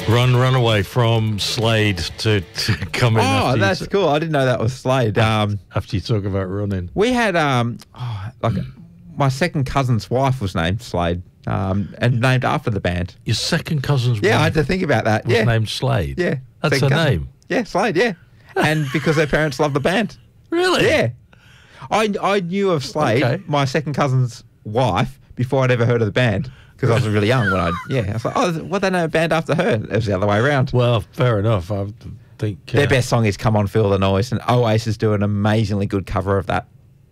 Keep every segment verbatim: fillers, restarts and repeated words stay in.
Run, run away from Slade to, to come in. Oh, after that's you, cool. I didn't know that was Slade. Um, after you talk about running. we had, um, oh, like, my second cousin's wife was named Slade, um, and named after the band. Your second cousin's Yeah, I wife had to think about that. was Yeah. named Slade. Yeah. That's her Second cousin. name. Yeah, Slade, yeah. And because their parents love the band. Really? Yeah. I, I knew of Slade, Okay. my second cousin's wife, before I'd ever heard of the band. Because I was really young when I, yeah. I was like, oh, what, they know a band after her? It was the other way around. Well, fair enough. I think uh, Their best song is Come On, Feel the Noise. And Oasis do an amazingly good cover of that.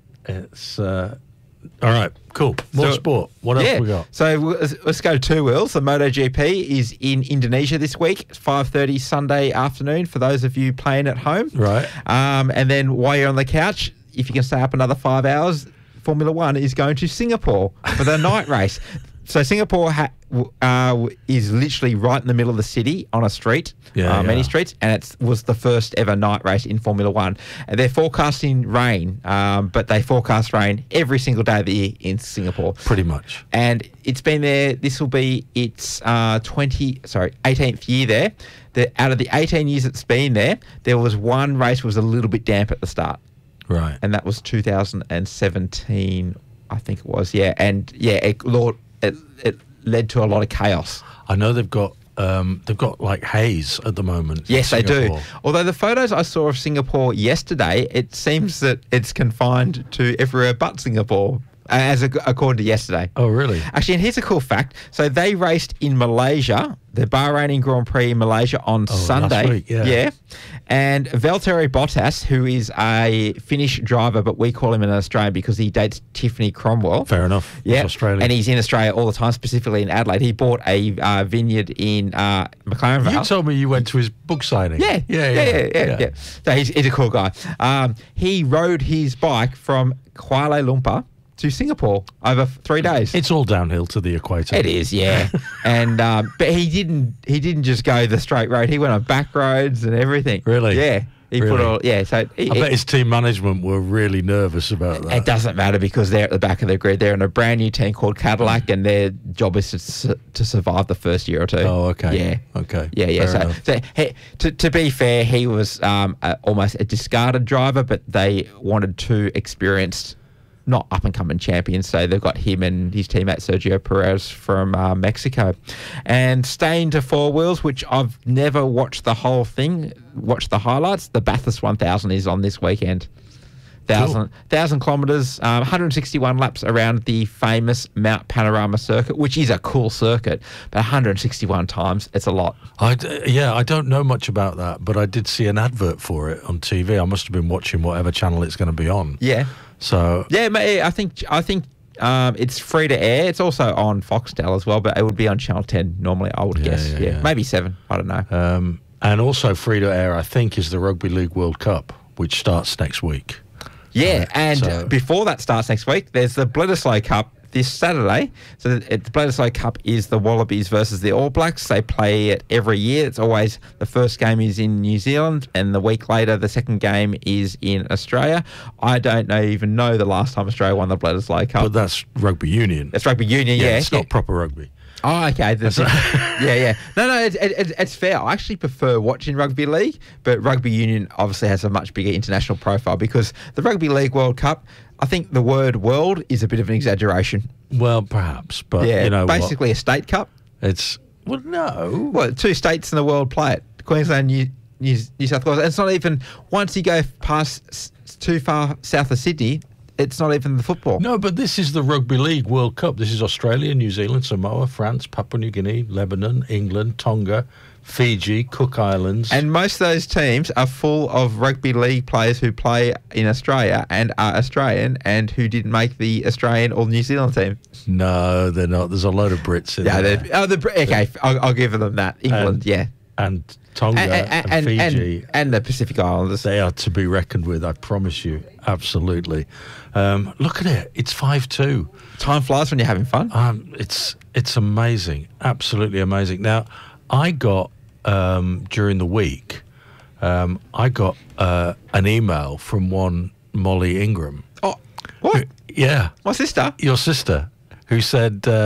it's uh, all right. Cool. More So- sport. What else yeah. we got? So w- let's, let's go two wheels. The MotoGP is in Indonesia this week. It's five thirty Sunday afternoon for those of you playing at home. Right. Um, and then while you're on the couch, if you can stay up another five hours, Formula One is going to Singapore for the night race. So Singapore ha- w- uh, w- is literally right in the middle of the city on a street, Yeah, uh, many yeah. streets, and it was the first ever night race in Formula One. And they're forecasting rain, um, but they forecast rain every single day of the year in Singapore. Pretty much. And it's been there. This will be its uh, twenty, sorry, eighteenth year there. The, out of the eighteen years it's been there, there was one race was a little bit damp at the start, Right. and that was two thousand seventeen, I think it was. Yeah, and yeah, it, Lord, it, it led to a lot of chaos. I know they've got um, they've got like haze at the moment. in Yes, they do. Singapore. Although the photos I saw of Singapore yesterday, it seems that it's confined to everywhere but Singapore, as ac- according to yesterday. Oh, really? Actually, and here's a cool fact. So they raced in Malaysia, the Bahrain Grand Prix in Malaysia on Oh, last Sunday. week, yeah. And Valtteri Bottas, who is a Finnish driver, but we call him an Australian because he dates Tiffany Cromwell. Fair enough. Yeah, It's Australian. and he's in Australia all the time, specifically in Adelaide. He bought a uh, vineyard in uh, McLaren Vale. You told me you went to his book signing. Yeah, Yeah. yeah, Yeah. yeah, yeah. yeah. So he's, he's a cool guy. Um, he rode his bike from Kuala Lumpur to Singapore over f- three days. It's all downhill to the equator. It is, yeah. and um, but he didn't. He didn't just go the straight road. He went on back roads and everything. Really? Yeah. He put Really? all. Yeah. So he, I bet his team management were really nervous about that. it doesn't matter because they're at the back of the grid. They're in a brand new team called Cadillac, and their job is to, su- to survive the first year or two. Oh, okay. Yeah. Okay. Yeah, yeah. Fair So, enough. so he, to to be fair, he was um, a, almost a discarded driver, but they wanted two experienced, not up and coming champions. So they've got him and his teammate Sergio Perez from uh, Mexico. And staying to four wheels, which I've never watched the whole thing, watched the highlights. The Bathurst one thousand is on this weekend. Thousand, thousand kilometres, um, one hundred sixty-one laps around the famous Mount Panorama circuit, which is a cool circuit, but one hundred sixty-one times, it's a lot. I d- yeah, I don't know much about that, but I did see an advert for it on T V. I must have been watching whatever channel it's going to be on. Yeah. So Yeah, mate, I think I think um, it's free to air. It's also on Foxtel as well, but it would be on Channel ten normally, I would Yeah, guess. yeah, Yeah, yeah. maybe seven. I don't know. um, and also free to air, I think, is the Rugby League World Cup, which starts next week. Yeah, and so- before that starts next week, there's the Bledisloe Cup this Saturday. So the, the Bledisloe Cup is the Wallabies versus the All Blacks. They play it every year. It's always the first game is in New Zealand, and the week later the second game is in Australia. I don't know even know the last time Australia won the Bledisloe Cup. But that's rugby union. That's rugby union, yeah. it's yeah. not proper rugby. Oh, okay. That's yeah, yeah. No, no, it's, it, it's fair. I actually prefer watching rugby league, but rugby union obviously has a much bigger international profile because the Rugby League World Cup, I think the word world is a bit of an exaggeration. Well, perhaps, but yeah, you know what? basically a state cup. It's well, no. Well, two states in the world play it. Queensland, New, New, New South Wales. And it's not even, once you go past s- too far south of Sydney, it's not even the football. No, but this is the Rugby League World Cup. This is Australia, New Zealand, Samoa, France, Papua New Guinea, Lebanon, England, Tonga, Fiji, Cook Islands. And most of those teams are full of rugby league players who play in Australia and are Australian and who didn't make the Australian or New Zealand team. no, they're not. There's a load of Brits in Yeah, there. they're- oh, the Br- okay, I'll, I'll give them that. England, And- yeah, And Tonga and, and, and, and, Fiji. and, and the Pacific Islanders. They are to be reckoned with, I promise you. Absolutely. Um, look at it. It's five two. Time flies when you're having fun. Um, it's it's amazing. Absolutely amazing. Now, I got, um, during the week, um, I got uh, an email from one Molly Ingram. Oh, what? Yeah, My sister? your sister, who said, uh,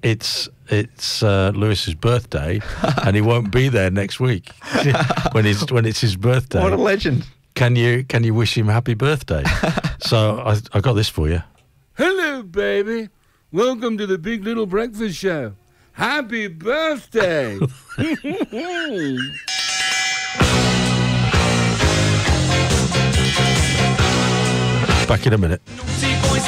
it's it's uh, Lewis's birthday, and he won't be there next week when it's when it's his birthday. What a legend! Can you can you wish him happy birthday? So I I got this for you. Hello, baby. Welcome to the Big Little Breakfast Show. Happy birthday! Back in a minute.